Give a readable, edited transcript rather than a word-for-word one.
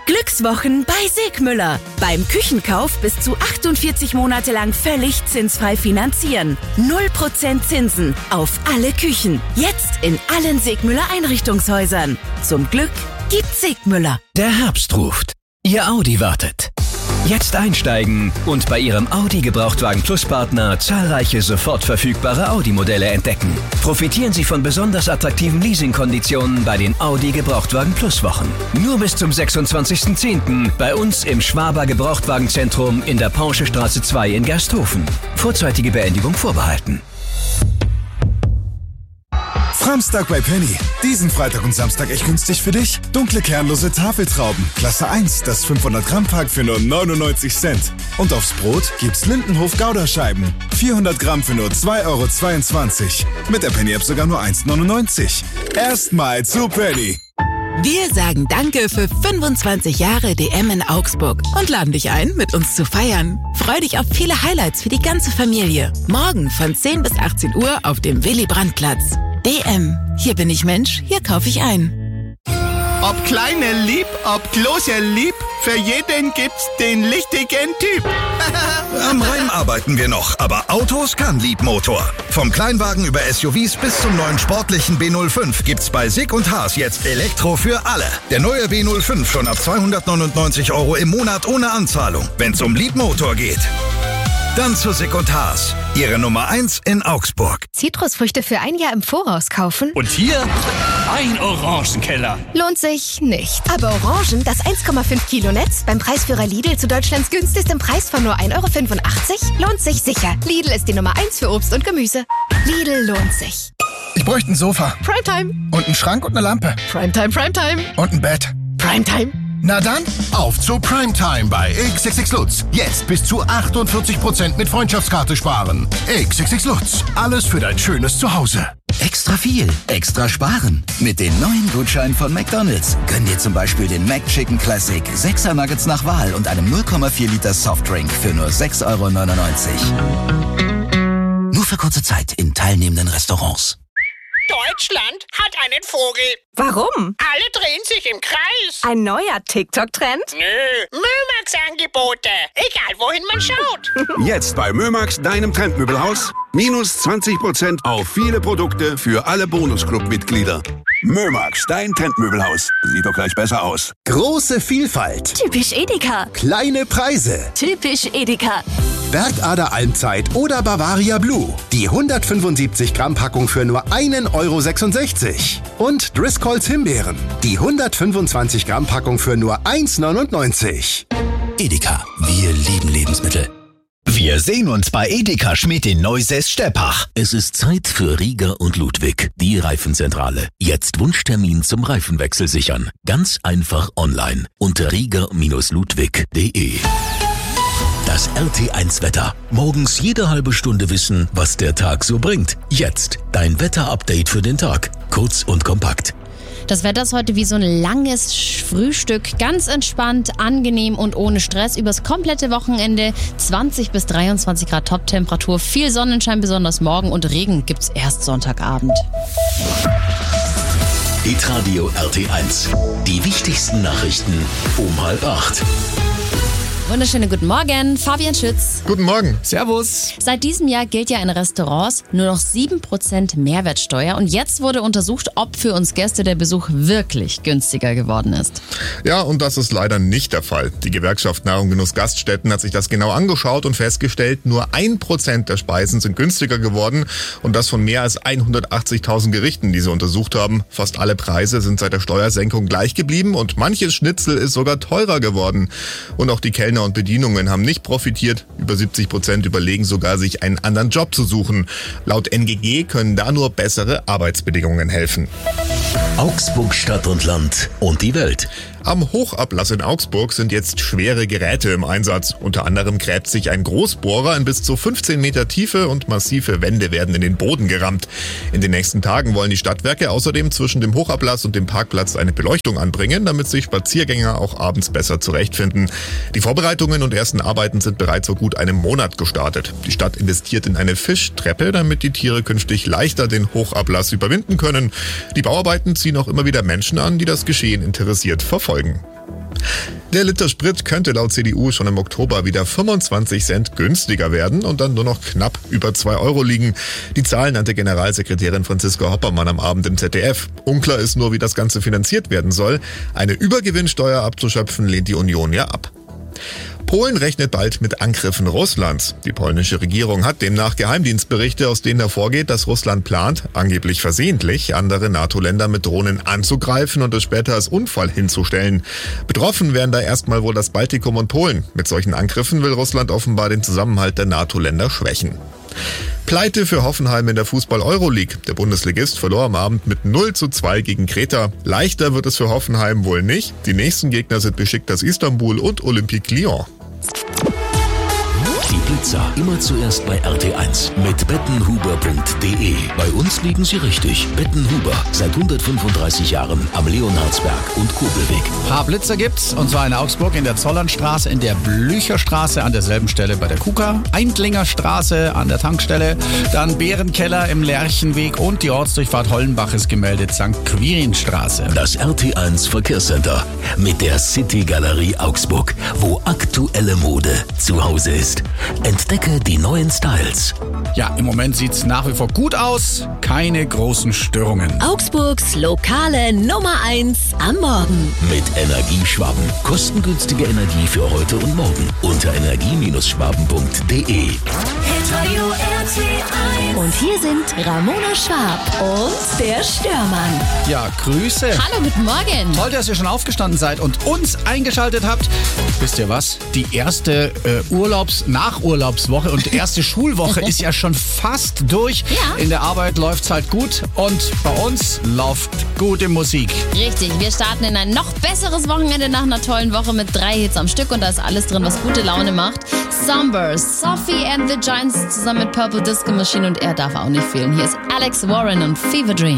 Glückswochen bei Segmüller. Beim Küchenkauf bis zu 48 Monate lang völlig zinsfrei finanzieren. 0% Zinsen auf alle Küchen. Jetzt in allen Segmüller Einrichtungshäusern. Zum Glück gibt's Segmüller. Der Herbst ruft. Ihr Audi wartet. Jetzt einsteigen und bei Ihrem Audi Gebrauchtwagen Plus Partner zahlreiche sofort verfügbare Audi-Modelle entdecken. Profitieren Sie von besonders attraktiven Leasingkonditionen bei den Audi Gebrauchtwagen Plus Wochen. Nur bis zum 26.10. bei uns im Schwaber Gebrauchtwagenzentrum in der Pauschestraße 2 in Gersthofen. Vorzeitige Beendigung vorbehalten. Samstag bei Penny. Diesen Freitag und Samstag echt günstig für dich. Dunkle kernlose Tafeltrauben. Klasse 1, das 500 Gramm Pack für nur 99 Cent. Und aufs Brot gibt's Lindenhof Gouda-Scheiben. 400 Gramm für nur 2,22 €. Mit der Penny-App sogar nur 1,99 €. Erstmal zu Penny. Wir sagen Danke für 25 Jahre DM in Augsburg und laden dich ein, mit uns zu feiern. Freu dich auf viele Highlights für die ganze Familie. Morgen von 10 bis 18 Uhr auf dem Willy-Brandt-Platz. DM. Hier bin ich Mensch, hier kaufe ich ein. Ob kleine lieb, ob große lieb, für jeden gibt's den richtigen Typ. Am Rhein arbeiten wir noch, aber Autos kann Liebmotor. Vom Kleinwagen über SUVs bis zum neuen sportlichen B05 gibt's bei Sick & Haas jetzt Elektro für alle. Der neue B05 schon ab 299 € im Monat ohne Anzahlung. Wenn's um Liebmotor geht, dann zu Sick & Haas. Ihre Nummer 1 in Augsburg. Zitrusfrüchte für ein Jahr im Voraus kaufen? Und hier ein Orangenkeller. Lohnt sich nicht. Aber Orangen, das 1,5 Kilo Netz, beim Preisführer Lidl zu Deutschlands günstigem Preis von nur 1,85 €, lohnt sich sicher. Lidl ist die Nummer 1 für Obst und Gemüse. Lidl lohnt sich. Ich bräuchte ein Sofa. Primetime. Und einen Schrank und eine Lampe. Primetime, Primetime. Und ein Bett. Primetime. Na dann, auf zu Primetime bei XXX Lutz. Jetzt bis zu 48% mit Freundschaftskarte sparen. XXX Lutz. Alles für dein schönes Zuhause. Extra viel, extra sparen. Mit den neuen Gutscheinen von McDonald's können dir zum Beispiel den McChicken Classic 6er Nuggets nach Wahl und einem 0,4 Liter Softdrink für nur 6,99 €. Nur für kurze Zeit in teilnehmenden Restaurants. Deutschland hat einen Vogel. Warum? Alle drehen sich im Kreis. Ein neuer TikTok-Trend? Nö, Mömax-Angebote. Egal, wohin man schaut. Jetzt bei Mömax, deinem Trendmöbelhaus. Minus 20% auf viele Produkte für alle Bonusclub-Mitglieder. Mömax, dein Trendmöbelhaus. Sieht doch gleich besser aus. Große Vielfalt. Typisch Edeka. Kleine Preise. Typisch Edeka. Bergader Almzeit oder Bavaria Blue. Die 175 Gramm Packung für nur 1,66 €. Und Driscolls Himbeeren. Die 125 Gramm Packung für nur 1,99 €. Edeka, wir lieben Lebensmittel. Wir sehen uns bei Edeka Schmidt in Neusäß-Steppach. Es ist Zeit für Rieger und Ludwig, die Reifenzentrale. Jetzt Wunschtermin zum Reifenwechsel sichern. Ganz einfach online unter rieger-ludwig.de. Das RT1-Wetter. Morgens jede halbe Stunde wissen, was der Tag so bringt. Jetzt dein Wetter-Update für den Tag. Kurz und kompakt. Das Wetter ist heute wie so ein langes Frühstück. Ganz entspannt, angenehm und ohne Stress. Übers komplette Wochenende 20 bis 23 Grad Top-Temperatur. Viel Sonnenschein, besonders morgen. Und Regen gibt's erst Sonntagabend. Hitradio RT1. Die wichtigsten Nachrichten um 7:30. Wunderschönen guten Morgen, Fabian Schütz. Guten Morgen. Servus. Seit diesem Jahr gilt ja in Restaurants nur noch 7% Mehrwertsteuer. Und jetzt wurde untersucht, ob für uns Gäste der Besuch wirklich günstiger geworden ist. Ja, und das ist leider nicht der Fall. Die Gewerkschaft Nahrung Genuss Gaststätten hat sich das genau angeschaut und festgestellt, nur 1% der Speisen sind günstiger geworden. Und das von mehr als 180.000 Gerichten, die sie untersucht haben. Fast alle Preise sind seit der Steuersenkung gleich geblieben und manches Schnitzel ist sogar teurer geworden. Und auch die Kellner und Bedienungen haben nicht profitiert. Über 70% überlegen sogar, sich einen anderen Job zu suchen. Laut NGG können da nur bessere Arbeitsbedingungen helfen. Augsburg Stadt und Land und die Welt. Am Hochablass in Augsburg sind jetzt schwere Geräte im Einsatz. Unter anderem gräbt sich ein Großbohrer in bis zu 15 Meter Tiefe und massive Wände werden in den Boden gerammt. In den nächsten Tagen wollen die Stadtwerke außerdem zwischen dem Hochablass und dem Parkplatz eine Beleuchtung anbringen, damit sich Spaziergänger auch abends besser zurechtfinden. Die Vorbereitungen und ersten Arbeiten sind bereits vor gut einem Monat gestartet. Die Stadt investiert in eine Fischtreppe, damit die Tiere künftig leichter den Hochablass überwinden können. Die Bauarbeiten ziehen auch immer wieder Menschen an, die das Geschehen interessiert verfolgen. Der Liter Sprit könnte laut CDU schon im Oktober wieder 25 Cent günstiger werden und dann nur noch knapp über 2 Euro liegen. Die Zahlen nannte Generalsekretärin Franziska Hoppermann am Abend im ZDF. Unklar ist nur, wie das Ganze finanziert werden soll. Eine Übergewinnsteuer abzuschöpfen, lehnt die Union ja ab. Polen rechnet bald mit Angriffen Russlands. Die polnische Regierung hat demnach Geheimdienstberichte, aus denen hervorgeht, dass Russland plant, angeblich versehentlich, andere NATO-Länder mit Drohnen anzugreifen und es später als Unfall hinzustellen. Betroffen wären da erstmal wohl das Baltikum und Polen. Mit solchen Angriffen will Russland offenbar den Zusammenhalt der NATO-Länder schwächen. Pleite für Hoffenheim in der Fußball-Euroleague. Der Bundesligist verlor am Abend mit 0:2 gegen Kreta. Leichter wird es für Hoffenheim wohl nicht. Die nächsten Gegner sind Besiktas Istanbul und Olympique Lyon. Die Pizza immer zuerst bei RT1 mit bettenhuber.de. Bei uns liegen Sie richtig. Bettenhuber, seit 135 Jahren am Leonhardsberg und Kurbelweg. Ein paar Blitzer gibt's, und zwar in Augsburg in der Zollernstraße, in der Blücherstraße an derselben Stelle bei der KUKA, Eindlinger Straße an der Tankstelle, dann Bärenkeller im Lerchenweg und die Ortsdurchfahrt Hollenbach ist gemeldet, St. Quirinstraße. Das RT1 Verkehrscenter mit der City Galerie Augsburg, wo aktuelle Mode zu Hause ist. Entdecke die neuen Styles. Ja, im Moment sieht's nach wie vor gut aus. Keine großen Störungen. Augsburgs lokale Nummer 1 am Morgen. Mit Energieschwaben. Kostengünstige Energie für heute und morgen. Unter energie-schwaben.de. Und hier sind Ramona Schwab und der Störmann. Ja, Grüße. Hallo, guten Morgen. Toll, dass ihr schon aufgestanden seid und uns eingeschaltet habt. Wisst ihr was? Die erste Nachurlaubswoche und die erste Schulwoche ist ja schon fast durch. Ja. In der Arbeit läuft's halt gut und bei uns läuft gute Musik. Richtig, wir starten in ein noch besseres Wochenende nach einer tollen Woche mit 3 Hits am Stück und da ist alles drin, was gute Laune macht. Sunburst, Sophie and the Giants zusammen mit Purple Disco Machine und er darf auch nicht fehlen. Hier ist Alex Warren und Fever Dream.